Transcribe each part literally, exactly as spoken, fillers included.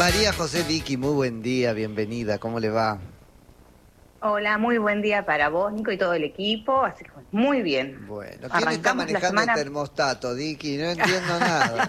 María José Vicky, muy buen día, bienvenida, ¿cómo le va? Hola, muy buen día para vos, Nico, y todo el equipo, así que muy bien. Bueno, ¿quién Arrancamos está manejando la semana... el termostato, Vicky? No entiendo nada.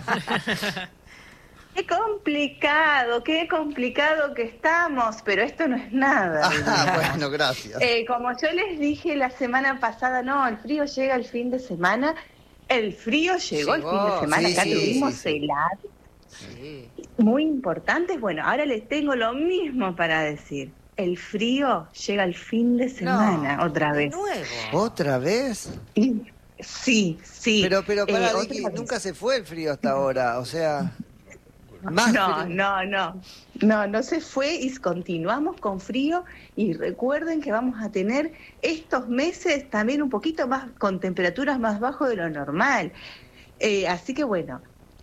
Qué complicado, qué complicado que estamos, pero esto no es nada. Ah, bueno, gracias. Eh, como yo les dije la semana pasada, no, el frío llega el fin de semana. El frío llegó, Llegó, el fin de semana, sí, acá sí, tuvimos sí, sí. heladas Sí. muy importantes. Bueno, ahora les tengo lo mismo para decir. El frío llega el fin de semana, No, otra de vez. nuevo. ¿Otra vez? Y- Sí, sí. Pero, pero Eh, para, otra Vicky, vez. nunca se fue el frío hasta ahora, o sea, más No, frío. no, no. No, no se fue y continuamos con frío y recuerden que vamos a tener estos meses también un poquito más con temperaturas más bajo de lo normal. Eh, así que bueno,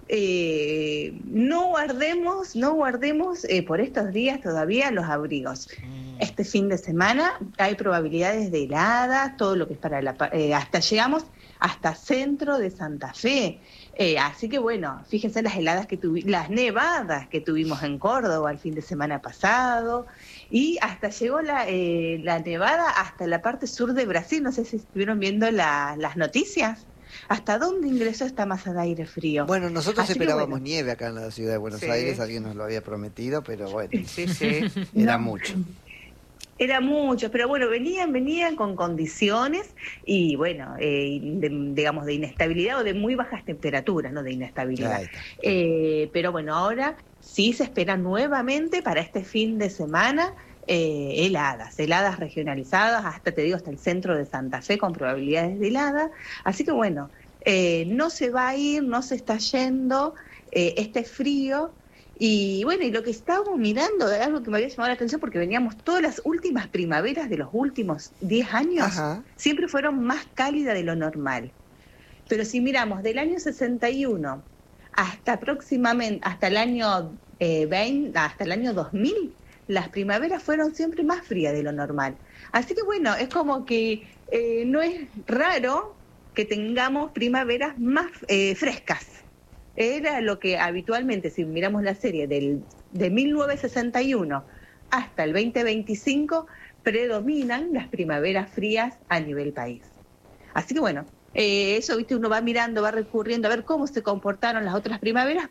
eh, no guardemos, no guardemos eh, por estos días todavía los abrigos. Mm. Este fin de semana hay probabilidades de heladas, todo lo que es para la... pa- eh, hasta llegamos hasta centro de Santa Fe. Eh, así que bueno, fíjense las heladas que tuvimos, las nevadas que tuvimos en Córdoba el fin de semana pasado, y hasta llegó la, eh, la nevada hasta la parte sur de Brasil. No sé si estuvieron viendo la- las noticias. ¿Hasta dónde ingresó esta masa de aire frío? Bueno, nosotros Así que esperábamos bueno. nieve acá en la ciudad de Buenos Sí. Aires, alguien nos lo había prometido, pero bueno, Sí, sí. era No. mucho. Era mucho, pero bueno, venían, venían con condiciones y bueno, eh, de- digamos de inestabilidad o de muy bajas temperaturas, no de inestabilidad. Ahí está. Eh, pero bueno, ahora sí se espera nuevamente para este fin de semana eh, heladas, heladas regionalizadas, hasta te digo, hasta el centro de Santa Fe con probabilidades de helada. Así que bueno, eh, no se va a ir, no se está yendo eh, este frío. Y bueno, y lo que estábamos mirando, es algo que me había llamado la atención porque veníamos todas las últimas primaveras de los últimos diez años, Ajá. siempre fueron más cálidas de lo normal. Pero si miramos del año sesenta y uno hasta próximamente, hasta el año eh, veinte, hasta el año dos mil, las primaveras fueron siempre más frías de lo normal. Así que bueno, es como que eh, no es raro que tengamos primaveras más eh, frescas. Era lo que habitualmente, si miramos la serie del, de mil novecientos sesenta y uno hasta el veinte veinticinco, predominan las primaveras frías a nivel país. Así que bueno, eh, eso, viste, uno va mirando, va recurriendo a ver cómo se comportaron las otras primaveras.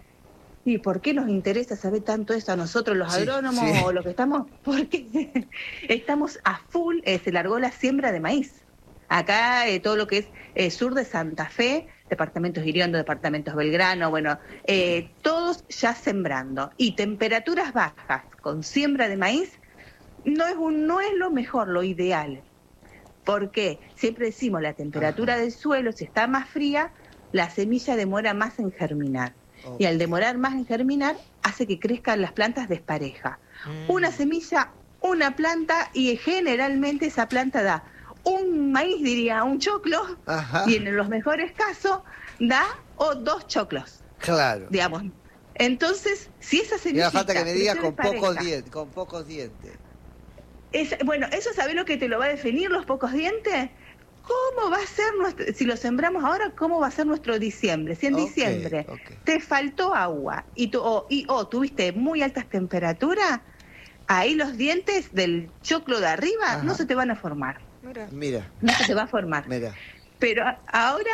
¿Y por qué nos interesa saber tanto eso a nosotros los Sí, agrónomos sí. o lo que estamos? Porque estamos a full, eh, se largó la siembra de maíz. Acá eh, todo lo que es eh, sur de Santa Fe, departamentos Iriondo, departamentos Belgrano, bueno, eh, todos ya sembrando. Y temperaturas bajas con siembra de maíz no es, un, no es lo mejor, lo ideal. Porque siempre decimos, la temperatura Ajá. del suelo, si está más fría, la semilla demora más en germinar. Ok. Y al demorar más en germinar, hace que crezcan las plantas despareja. Mm. Una semilla, una planta, y generalmente esa planta da un maíz, diría, un choclo, Ajá. y en los mejores casos da o dos choclos, Claro. digamos. Entonces, si esa Y semilla ahora falta que me digas con pocos dientes, con pocos dientes. Es, bueno, ¿eso sabés lo que te lo va a definir, los pocos dientes? ¿Cómo va a ser nuestro, si lo sembramos ahora, cómo va a ser nuestro diciembre? Si en Ok, diciembre ok. te faltó agua y, tu, o, y o tuviste muy altas temperaturas, ahí los dientes del choclo de arriba Ajá. no se te van a formar, Mira. Mira, no se te va a formar. mira. Pero a- ahora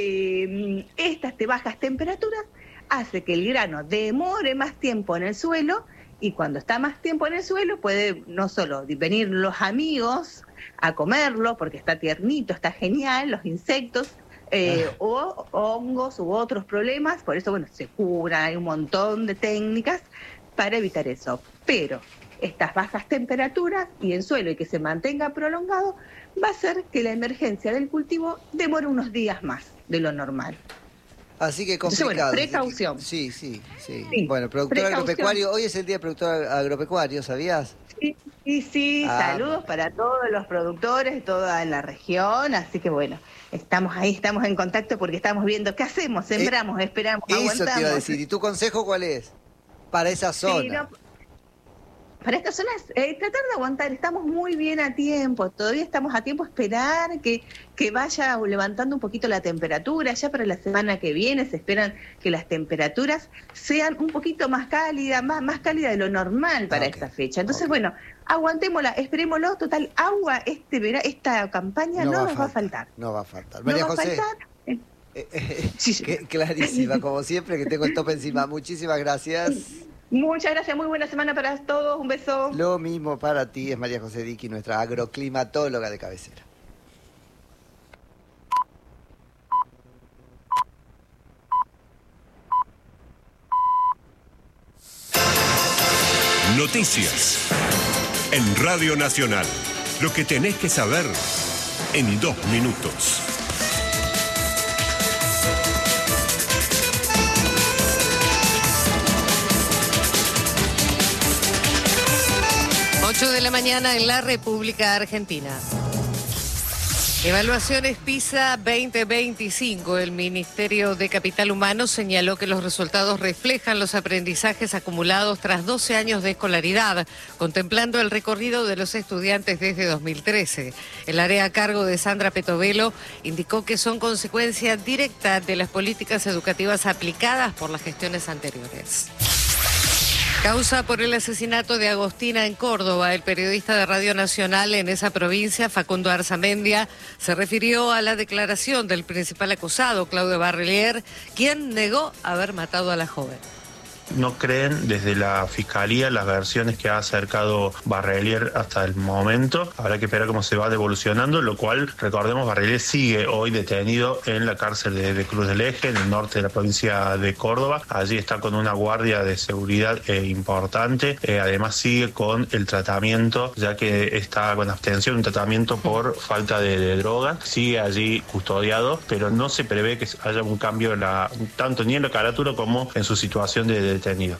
eh, estas te bajas temperaturas hace que el grano demore más tiempo en el suelo, y cuando está más tiempo en el suelo puede no solo venir los amigos a comerlo porque está tiernito, está genial, los insectos, eh, Ah. o hongos u otros problemas. Por eso, bueno, se cura, hay un montón de técnicas para evitar eso. Pero estas bajas temperaturas y el suelo, y que se mantenga prolongado, va a hacer que la emergencia del cultivo demore unos días más de lo normal. Así que Entonces, complicado. bueno, precaución. Sí, sí, sí. Sí, Bueno, productor precaución. agropecuario, hoy es el día del productor agropecuario, ¿sabías? Sí, sí, sí, Ah, saludos bueno. para todos los productores de toda la región. Así que bueno, estamos ahí, estamos en contacto porque estamos viendo qué hacemos, sembramos, esperamos, Eso aguantamos. te iba a decir. ¿Y tu consejo cuál es? Para esa Sí, zona. no, para estas zonas, eh, tratar de aguantar, estamos muy bien a tiempo, todavía estamos a tiempo, esperar que, que vaya levantando un poquito la temperatura, ya para la semana que viene se esperan que las temperaturas sean un poquito más cálidas, más, más cálidas de lo normal para okay. esta fecha. Entonces, okay. bueno, aguantémosla, esperémoslo, total, agua, este vera, esta campaña no, no va nos va a faltar. No va a faltar. María no va José. A faltar. Eh, eh, sí, sí. Que, clarísima, como siempre, que tengo el tope encima. Muchísimas gracias. Muchas gracias, muy buena semana para todos, un beso. Lo mismo para ti, es María José Diqui, nuestra agroclimatóloga de cabecera. Noticias en Radio Nacional. Lo que tenés que saber en dos minutos. ocho de la mañana en la República Argentina. Evaluaciones PISA veinte veinticinco. El Ministerio de Capital Humano señaló que los resultados reflejan los aprendizajes acumulados tras doce años de escolaridad, contemplando el recorrido de los estudiantes desde dos mil trece. El área a cargo de Sandra Petovelo indicó que son consecuencia directa de las políticas educativas aplicadas por las gestiones anteriores. Causa por el asesinato de Agostina en Córdoba. El periodista de Radio Nacional en esa provincia, Facundo Arzamendia, se refirió a la declaración del principal acusado, Claudio Barrelier, quien negó haber matado a la joven. No creen desde la Fiscalía las versiones que ha acercado Barrelier hasta el momento. Habrá que esperar cómo se va devolucionando, lo cual, recordemos, Barrelier sigue hoy detenido en la cárcel de, de Cruz del Eje, en el norte de la provincia de Córdoba. Allí está con una guardia de seguridad eh, importante. Eh, además sigue con el tratamiento, ya que está con abstención, un tratamiento por falta de, de droga. Sigue allí custodiado, pero no se prevé que haya un cambio en la, tanto ni en la carátula como en su situación de, de detenido.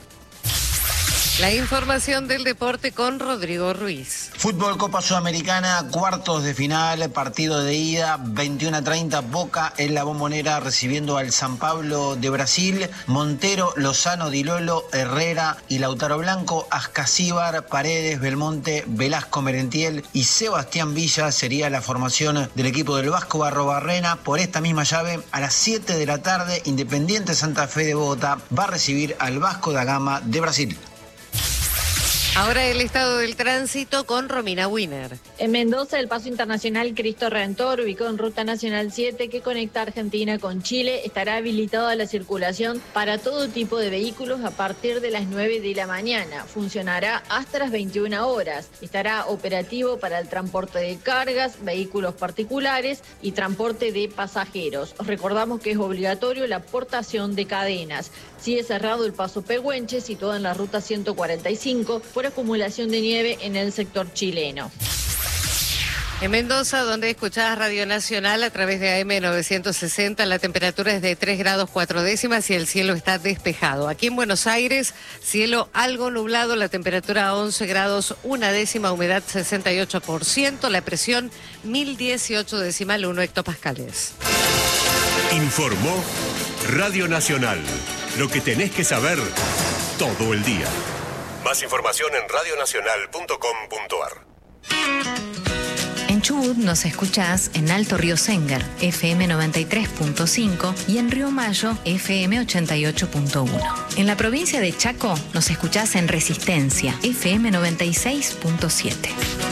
La información del deporte con Rodrigo Ruiz. Fútbol Copa Sudamericana, cuartos de final, partido de ida, veintiuno a treinta, Boca en la Bombonera recibiendo al San Pablo de Brasil. Montero, Lozano, Di Lolo, Herrera y Lautaro Blanco, Ascasíbar, Paredes, Belmonte, Velasco, Merentiel y Sebastián Villa sería la formación del equipo del Vasco Barrobarrena. Por esta misma llave, a las siete de la tarde, Independiente Santa Fe de Bogotá va a recibir al Vasco da Gama de Brasil. Ahora el estado del tránsito con Romina Wiener. En Mendoza, el paso internacional Cristo Redentor, ubicado en Ruta Nacional siete, que conecta Argentina con Chile, estará habilitado a la circulación para todo tipo de vehículos a partir de las nueve de la mañana. Funcionará hasta las veintiuna horas. Estará operativo para el transporte de cargas, vehículos particulares y transporte de pasajeros. Recordamos que es obligatorio la portación de cadenas. Sigue cerrado el paso Pehuenche, situado en la ruta ciento cuarenta y cinco, por acumulación de nieve en el sector chileno. En Mendoza, donde escuchás Radio Nacional a través de A M novecientos sesenta, la temperatura es de tres grados cuatro décimas y el cielo está despejado. Aquí en Buenos Aires, cielo algo nublado, la temperatura once grados una décima, humedad sesenta y ocho por ciento, la presión mil dieciocho decimal uno hectopascales. Informó Radio Nacional. Lo que tenés que saber todo el día. Más información en radio nacional punto com punto a r. En Chubut nos escuchás en Alto Río Sengar, F M noventa y tres punto cinco y en Río Mayo, F M ochenta y ocho punto uno. En la provincia de Chaco nos escuchás en Resistencia, F M noventa y seis punto siete.